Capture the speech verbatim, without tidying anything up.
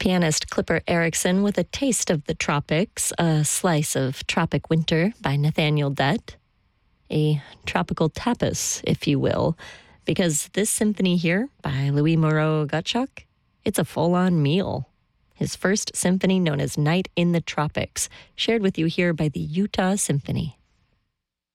Pianist Clipper Erickson with a taste of the tropics, a slice of Tropic Winter by Nathaniel Dett. A tropical tapas, if you will, because this symphony here by Louis Moreau Gottschalk, it's a full-on meal. His first symphony known as Night in the Tropics, shared with you here by the Utah Symphony.